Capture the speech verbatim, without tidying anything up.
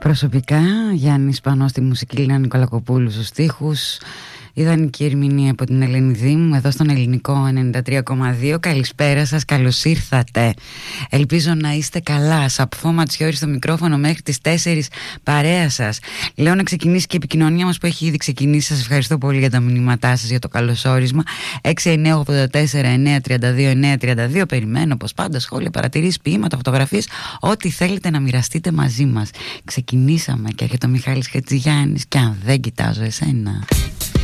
Προσωπικά, Γιάννης Πανός στη μουσική, Λίνα Νικολακοπούλου στους στίχους, ιδανική ερμηνεία από την Ελένη Δήμου, εδώ στον Ελληνικό ενενήντα τρία κόμμα δύο. Καλησπέρα σας, καλώς ήρθατε. Ελπίζω να είστε καλά. Σαπφό Ματσιώρη στο μικρόφωνο μέχρι τις τέσσερις, παρέα σας. Λέω να ξεκινήσει και η επικοινωνία μας που έχει ήδη ξεκινήσει. Σας ευχαριστώ πολύ για τα μηνύματά σας, για το καλωσόρισμα. έξι εννιά ογδόντα τέσσερα εννιά τριάντα δύο εννιά τριάντα δύο. Περιμένω όπως πάντα σχόλια, παρατηρήσεις, ποίηματα, φωτογραφίες, ό,τι θέλετε να μοιραστείτε μαζί μας. Ξεκινήσαμε και έρχεται ο Μιχάλης Χατζηγιάννης και αν δεν κοιτάζω εσένα.